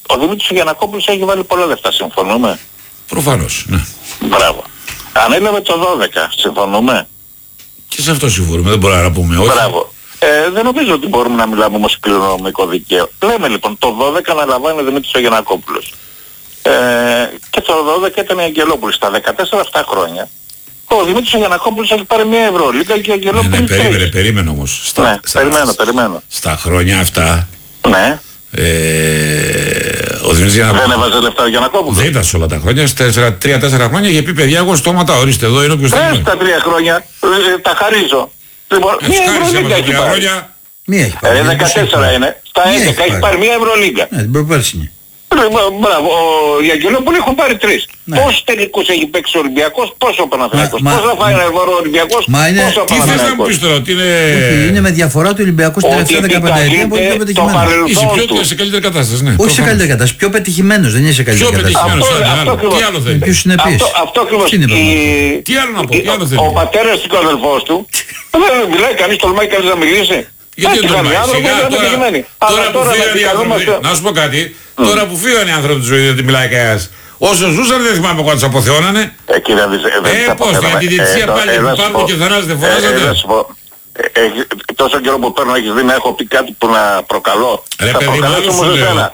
ο Δημήτρης Γιαννακόπουλος έχει βάλει πολλά λεφτά, συμφωνούμε? Προφανώς, ναι. Μπράβο. Ανέλαβε το 12, συμφωνούμε? Και σε αυτό συμφωνούμε, δεν μπορούμε να πούμε όχι. Μπράβο. Δεν νομίζω ότι μπορούμε να μιλάμε όμως κληρονομικό δικαίωμα. Λέμε λοιπόν το 12 αναλαμβάνει ο Δημήτρης Γιαννακόπουλος. Και το 12 ήταν η Αγγελόπουλος. Στα 14 αυτά χρόνια ο Δημήτρης Γιαννακόπουλος έχει πάρει μια Ευρωλίγκα και η Αγγελόπουλος. Ναι, περίμενε όμως. Περιμένω. Στα χρόνια αυτά. Ναι. Ο Δημήτρης Γιαννακόπουλος. Δεν έβαζε λεφτά ο Γιαννακόπουλος. Δεν ήταν σε όλα τα χρόνια. Στα 3-4 χρόνια είχε πει παιδιά, εγώ στόματα, ορίστε εδώ είναι όποιος θέλει. Στα 3 χρόνια τα χαρίζω. Λοιπόν, μια Ευρωλίγκα έχει πάρει. Μία έχει πάρει. 14 είναι. Στα 11 έχει πάρει μια Ευρωλίγκα. Ναι, την προπέρσινη. Μπράβο, οι Αγγελόπουλοι έχουν πάρει 3. Ναι. Πόσους τελικούς έχει παίξει ο Ολυμπιακός, πόσο ο Παναθηναϊκός, πόσα φάει ένα ο Ολυμπιακός, πόσο ο Παναθηναϊκός. Τι θες να μου πεις τώρα, ότι είναι... Είναι με διαφορά του Ολυμπιακού στην τελευταία 15 ετία που είναι πιο πετυχημένος. Είσαι σε καλύτερη κατάσταση, ναι. Όχι σε καλύτερη κατάσταση, πιο πετυχημένος, δεν είναι σε καλύτερη κατάσταση. Τι άλλο θέλει. Πιο συνεπής. Αυτό ακριβώς. Τι άλλο να πω, τι άλλο θέλει. Ο πατέρας του αδελφός του, μιλάει κανείς, τολμάει κανείς να μιλήσει. Γιατί δεν τολμάει, τώρα που φύγανε οι άνθρωποι, να σου πω κάτι, τώρα που φύγανε οι άνθρωποι της ζωής δεν μιλάει κανένας. Όσο ζούσαν δεν θυμάμαι когато τους αποθεώνανε. Πώς, για τη διετησία πάλι που υπάρχουν και θανάτες δεν φωνάζατε. Τόσο καιρό που παίρνω έχεις δει να έχω πει κάτι που να προκαλώ. Ρε παιδί μου, άλλο σου λέω.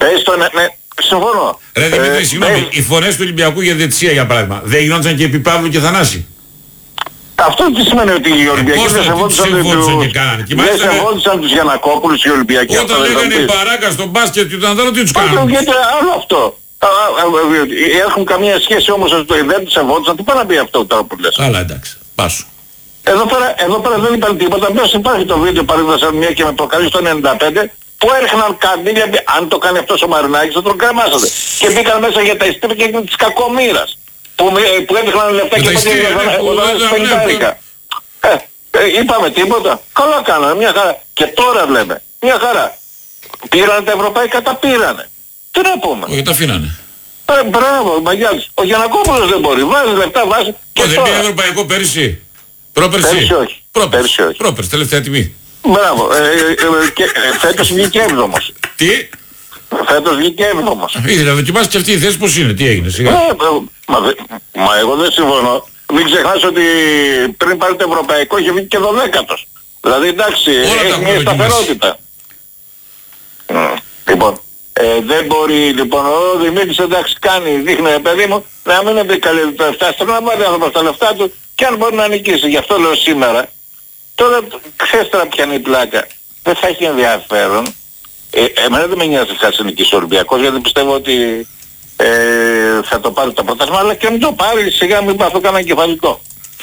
Συμφωνώ. Ρε Δημήτρη, συγγνώμη, οι φωνές του Ολυμπιακού για διετησία για παράδειγμα, δεν γινόντουσαν και επί Παύλου και Θανάση? Αυτό τι σημαίνει ότι οι Ολυμπιακοί δεν σεβόντουσαν τους Γιαννακόπουλους οι Ολυμπιακοί? Όταν λέγανε η παράκα στο μπάσκετ και τον τι τους κάνουν? Γιατί άλλο αυτό. Έχουν καμία σχέση όμως ότι δεν τους σεβόντουσαν. Τι πάει να πει αυτό τώρα που λες? Αλλά εντάξει, πάσου. Εδώ πέρα δεν είπαν τίποτα. Μέσα υπάρχει το βίντεο παρήδασα μια και με προκαλεί στο 95 που έριχναν καντήλια. Αν το κάνει αυτός ο Μαρινάκης θα τον κρεμάσατε. Και μπήκαν μέσα για τα ειστήρια και της κακομοίρας. Που έδειχναν λεφτά και πέντε. Είπαμε τίποτα. Καλά κάνανε, μια χαρά. Και τώρα λέμε, μια χαρά. Πήρανε τα ευρωπαϊκά, τα πήρανε. Τι να πούμε? Όχι, τα αφήνανε. Μπράβο, Μαγιάτης. Ο Γιαννακόπουλος δεν μπορεί. Βάζει λεφτά, βάζει. Δεν πήρε ευρωπαϊκό πέρυσι? Πρόπερσι? Πέρυσι όχι. Πρόπερσι, τελευταία τιμή. Μπράβο. Φέτος βγήκε 7ος. Τι? Φέτος βγήκε 7ος. Ήθελε να δοκιμάσει και αυτή η θέση πώς είναι, τι έγινε σιγά? Μα εγώ δεν συμφωνώ. Μην ξεχνάς ότι πριν πάρει το ευρωπαϊκό είχε βγει και 12ος. Δηλαδή εντάξει, έχει μια σταθερότητα. Λοιπόν, δεν μπορεί λοιπόν ο Δημήτρης εντάξει κάνει, δείχνει παιδί μου να μην επικαλεί τα λεφτά, στέλνει να πάρει άνθρωπος τα λεφτά του και αν μπορεί να νικήσει. Γι' αυτό λέω σήμερα. Τώρα ξέρεις τώρα ποια είναι η πλάκα. Δεν θα έχει ενδιαφέρον. Εμένα δεν με νοιάζει να νικήσει ο Ολυμπιακός γιατί πιστεύω ότι θα το πάρει το πρωτάθλημα, αλλά και αν το πάρει σιγά μην πάθω κανένα κεφαλικό.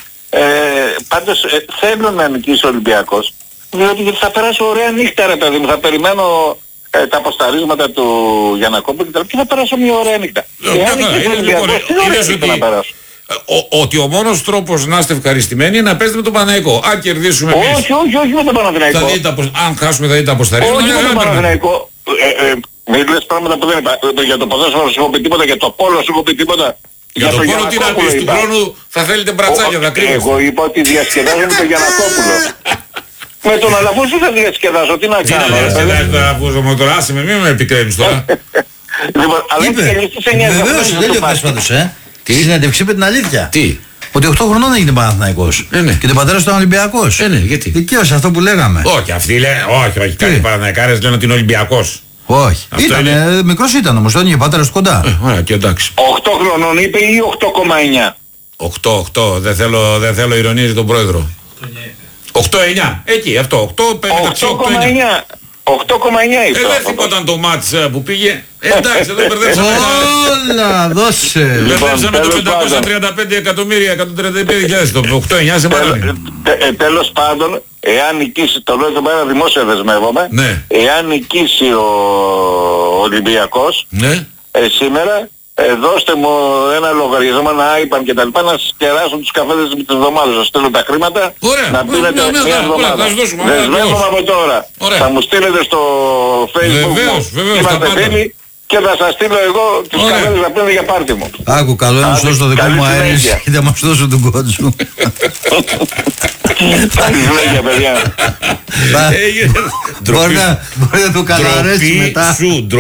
Πάντως θέλω να νικήσει ο Ολυμπιακός διότι θα περάσω ωραία νύχτα ρε παιδί μου, θα περιμένω τα αποσταρίσματα του Γιαννακόπουλου και θα περάσω μια ωραία νύχτα. Εάν νικήσει ο Ολυμπιακός, τι ωραία νύχτα να περάσω? Ότι ο μόνος τρόπος να είστε ευχαριστημένοι είναι να παίζετε με τον Παναθηναϊκό. Αν κερδίσουμε εμείς. Όχι με τον Παναθηναϊκό. Αν χάσουμε θα δείτε αποσταρίσματα. Όχι με τον Παναθηναϊκό. Μην λες πράγματα που δεν είπα. Για το ποδόσφαιρο σου έχω πει τίποτα, για το πόλο σου έχω πει τίποτα. Για το πόλο τι να πεις, του χρόνου θα θέλετε μπρατσάκια, θα κρύβεστε. Εγώ είπα ότι διασκεδάζω με τον Γιαννακόπουλο. Με τον Αλαφούζο θα διασκεδάζω, τι να κάνω? Τι να διασκεδάζω τον Αλαφούζο μου τώρα, άσε με, μην με επικρέμεις τώρα. Λοιπόν, αλλά βεβαίως δεν το πας πάντως, Τη συνέντευξη είπε την αλήθεια. Τι? Ότι 8 χρονών έγινε Παναθηναϊκός. Και τον πατέρα του ήταν Ολυμπιακός. Γιατί? Δικαίως αυτό που λέγαμε. Όχι, αυτοί λένε, όχι, κάτι Παναθηναϊκάρες λένε ότι είναι Ολυμπιακός. Όχι. Μικρός ήταν όμως, τον είχε πατέρας του κοντά. Ωραία, και εντάξει. 8 χρονών είπε ή 8,9? 8, δεν θέλω ηρωνίζει τον πρόεδρο. 8-9, εκεί, αυτό, 8-5, 8,9. 8,9 είπε. Δεν θυμόταν το μάτς που πήγε. Εντάξει, εδώ μπερδέψαμε. Όλα, δώσε. Μπερδέψαμε το 535 εκατομμύρια, 135.000. Το 8-9 σε μάλλον. Τέλος πάντων, εάν νικήσει, το λέω εδώ πέρα δημόσια δεσμεύομαι, εάν νικήσει ο Ολυμπιακός σήμερα, δώστε μου ένα λογαριασμό, ένα IBAN και τα λοιπά, να σκεράσουν τους καφέδες της εβδομάδας. Σας στέλνω τα χρήματα, να πίνετε μια εβδομάδα. Δεσμεύομαι από τώρα. Θα μου στείλετε στο Facebook μου, είμαστε φίλοι, και θα σας στείλω εγώ τους καφέδες να πίνετε για πάρτι μου. Άκου, καλό είναι να σου δώσω το δικό μου αέρις και θα μας δώσω τον κότσου. Καλή συνέχεια, παιδιά. Μπορεί να το καλαρέσει μετά.